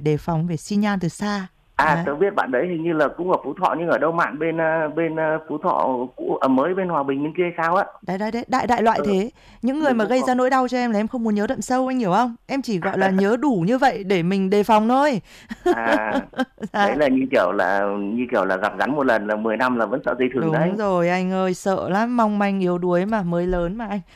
đề phòng, phải xi nhan từ xa. Tớ biết bạn đấy hình như là cũng ở Phú Thọ, nhưng ở đâu mạn bên Phú Thọ cũ, ở mới bên Hòa Bình bên kia sao á. Đấy, đại loại Ừ, thế. Những người mình mà cũng gây có. ra nỗi đau cho em là em không muốn nhớ đậm sâu, anh hiểu không? Em chỉ gọi là nhớ đủ như vậy để mình đề phòng thôi. À, đấy Dạ. là như kiểu là gặp rắn một lần là 10 năm là vẫn sợ dây thừng đấy. Đúng rồi anh ơi, sợ lắm, mong manh yếu đuối mà, mới lớn mà anh.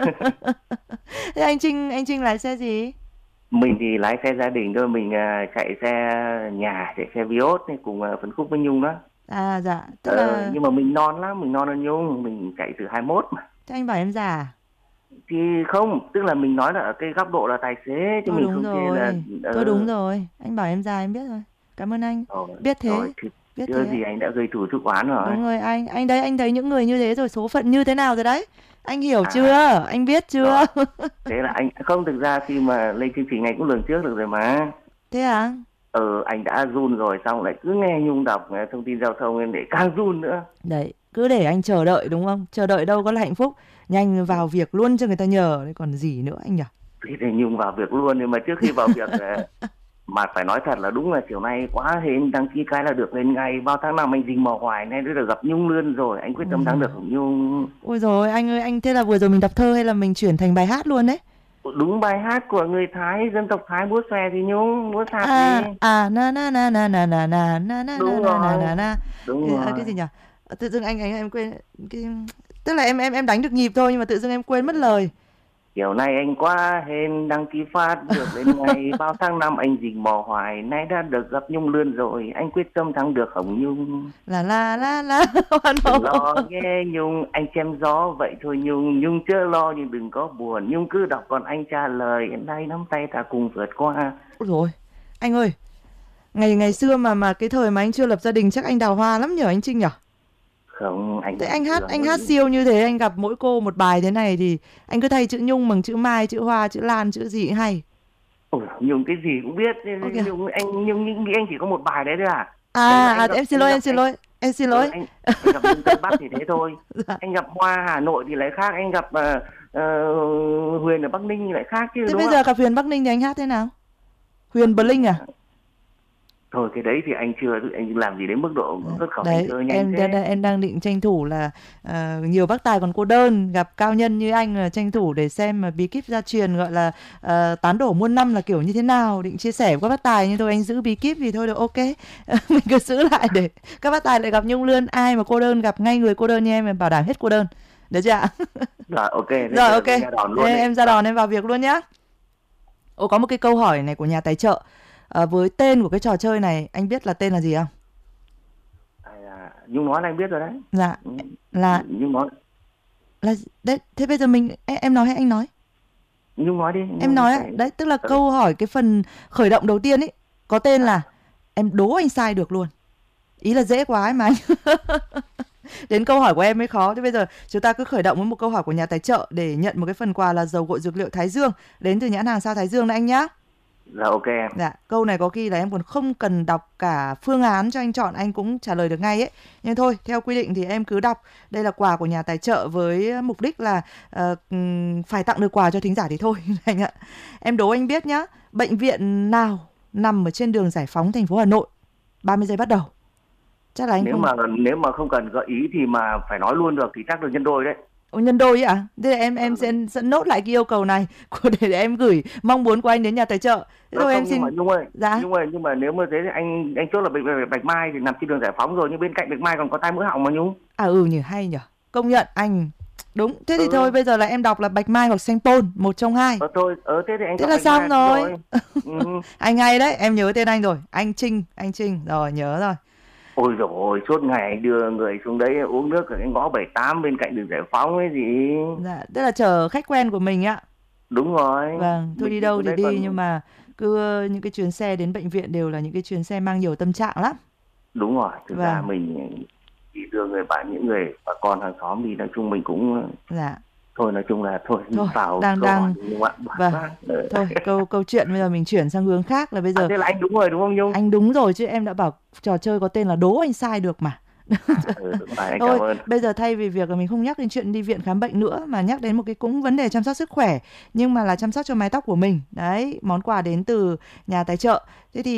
Thế anh Trinh lái xe gì? Mình thì lái xe gia đình thôi, mình chạy xe nhà, chạy xe Vios này, cùng phân khúc với Nhung đó. À dạ, tức là Nhưng mà mình non lắm, mình non hơn Nhung, mình chạy từ 21 mà. thế anh bảo em già à? Thì không, tức là mình nói là ở cái góc độ là tài xế, chứ Thôi mình đúng không chê là rồi, thôi đúng rồi, anh bảo em già em biết rồi. Cảm ơn anh, rồi, biết rồi thế, thì biết chưa thế. gì anh đã gây thù chuốc oán rồi. Đúng rồi anh đấy, anh thấy những người như thế rồi số phận như thế nào rồi đấy. Anh hiểu chưa? À, Anh biết chưa? rồi. Thế là anh không, thực ra khi mà lên chương trình này cũng lường trước được rồi mà. Thế à? Anh đã run rồi, xong lại cứ nghe Nhung đọc thông tin giao thông nên để càng run nữa. Đấy, cứ để anh chờ đợi đúng không? Chờ đợi đâu có là hạnh phúc. Nhanh vào việc luôn cho người ta nhờ, đấy còn gì nữa anh nhỉ? Thì để Nhung vào việc luôn, nhưng mà trước khi vào việc mà phải nói thật là đúng là chiều nay quá hên, đăng ký cái là được lên ngay. Bao tháng năm anh rình mò hoài, nay được gặp Nhung luôn rồi, anh quyết Ôi tâm thắng được giời. của Nhung. Ôi rồi anh ơi, anh thế là vừa rồi mình đọc thơ hay là mình chuyển thành bài hát luôn đấy? Đúng bài hát của người Thái, dân tộc Thái, múa xòe thì Nhung, múa sạp gì. Na na na na na na na na na Đúng na na rồi, na na. đúng Cái rồi. gì nhỉ? Tự dưng anh quên cái, tức là em đánh được nhịp thôi nhưng mà tự dưng em quên mất lời. Kiểu này anh quá hên, đăng ký phát được lên ngày. Bao tháng năm anh rình mò hoài, nay đã được gặp Nhung lươn rồi, anh quyết tâm thắng được Hồng Nhung. La hoàn Đừng hậu. lo nghe Nhung, anh chém gió vậy thôi Nhung. Nhung chớ lo nhưng đừng có buồn, Nhung cứ đọc còn anh trả lời. Hiện nay nắm tay ta cùng vượt qua. Ôi rồi anh ơi, ngày ngày xưa mà cái thời mà anh chưa lập gia đình chắc anh đào hoa lắm nhở anh Trinh nhở? Không, anh Thế bình thường anh hát thôi. siêu như thế, anh gặp mỗi cô một bài thế này thì anh cứ thay chữ Nhung bằng chữ Mai, chữ Hoa, chữ Lan, chữ gì cũng hay. Ủa, Nhung cái gì cũng biết. Ôi kìa. Nhung nghĩ anh chỉ có một bài đấy thôi à? Đấy là Em xin lỗi, em xin lỗi. anh gặp Nhung Tây Bắc thì thế thôi. Dạ. Anh gặp Hoa Hà Nội thì lại khác, anh gặp Huyền ở Bắc Ninh thì lại khác chứ, Thế đúng bây không? giờ gặp Huyền Bắc Ninh thì anh hát thế nào? Huyền Bling à? Thôi cái đấy thì anh chưa, anh làm gì đến mức độ xuất khẩu thành Đấy, thơ nhanh thế. em đang định tranh thủ là nhiều bác tài còn cô đơn, gặp cao nhân như anh là tranh thủ để xem mà bí kíp gia truyền gọi là tán đổ muôn năm là kiểu như thế nào, định chia sẻ với các bác tài, nhưng thôi anh giữ bí kíp thì thôi được, ok. Mình cứ giữ lại để các bác tài lại gặp Nhung Lươn, ai mà cô đơn gặp ngay người cô đơn như em bảo đảm hết cô đơn. Được chưa ạ? Rồi ok, thế Rồi giờ ok. ra đòn luôn Thế đấy. em ra đòn em vào việc luôn nhá. Ồ, có một cái câu hỏi này của nhà tài trợ. Với tên của cái trò chơi này, anh biết là tên là gì không? Nhung nói là anh biết rồi đấy. Dạ, Ừ, là Nhung nói. đấy, thế bây giờ em nói hay anh nói? Nhung nói đi. Em Nhung nói ạ, phải. đấy, tức là câu hỏi cái phần khởi động đầu tiên ấy có tên là em đố anh sai được luôn. Ý là dễ quá ấy mà anh. Đến câu hỏi của em mới khó. Thế bây giờ chúng ta cứ khởi động với một câu hỏi của nhà tài trợ để nhận một cái phần quà là dầu gội dược liệu Thái Dương đến từ nhãn hàng Sao Thái Dương đấy anh nhá. Dạ ok em. Dạ, câu này có khi là em còn không cần đọc cả phương án cho anh chọn, anh cũng trả lời được ngay ấy. Nhưng thôi, theo quy định thì em cứ đọc. Đây là quà của nhà tài trợ với mục đích là phải tặng được quà cho thính giả thì thôi anh ạ. Em đố anh biết nhá, bệnh viện nào nằm ở trên đường Giải Phóng thành phố Hà Nội? 30 giây bắt đầu. Chắc là anh không. Nếu mà không cần gợi ý thì mà phải nói luôn được thì chắc được nhân đôi đấy. Ồ, nhân đôi ấy à? Thế là em sẽ nốt lại cái yêu cầu này để em gửi mong muốn của anh đến nhà tài trợ. Thế thôi em Nhưng mà xin. Nhung ơi, Dạ. nhưng mà nếu mà thế thì anh chốt là bệnh viện Bạch Mai thì nằm trên đường Giải Phóng rồi, nhưng bên cạnh Bạch Mai còn có tai mũi họng mà Nhung. À nhỉ, hay nhỉ. Công nhận anh đúng. Thế thì Ừ. thôi bây giờ là em đọc là Bạch Mai hoặc Sanh Pôn, một trong hai. Thế thì anh Thế chọn là Bạch xong Mai rồi. Ừ. Anh hay đấy, em nhớ tên anh rồi. Anh Trinh rồi, nhớ rồi. Ôi dồi ôi, suốt ngày anh đưa người xuống đấy uống nước ở cái ngõ 78 bên cạnh đường Giải Phóng ấy gì. Dạ, tức là chờ khách quen của mình ạ. Đúng rồi. Vâng, thôi Mình đi đâu xuống thì đấy đi, còn. nhưng mà cứ những cái chuyến xe đến bệnh viện đều là những cái chuyến xe mang nhiều tâm trạng lắm. Đúng rồi, thực ra Vâng. mình chỉ đưa những người bà con hàng xóm đi, nói chung mình cũng Dạ. thôi, nói chung là thôi vào đang câu hỏi đang đúng không vâng. ạ? Thôi, câu chuyện bây giờ mình chuyển sang hướng khác là bây giờ Thế là anh đúng rồi đúng không Nhung? anh đúng rồi chứ em đã bảo trò chơi có tên là đố anh sai được mà. Đúng rồi, anh Thôi, cảm ơn. bây giờ thay vì việc là mình không nhắc đến chuyện đi viện khám bệnh nữa mà nhắc đến một cái cũng vấn đề chăm sóc sức khỏe, nhưng mà là chăm sóc cho mái tóc của mình. Đấy, món quà đến từ nhà tài trợ. Thế thì